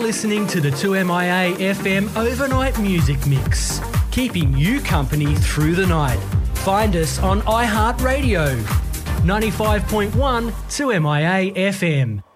listening to the 2MIA FM Overnight Music Mix, keeping you company through the night. Find us on iHeartRadio, 95.1 2MIA FM.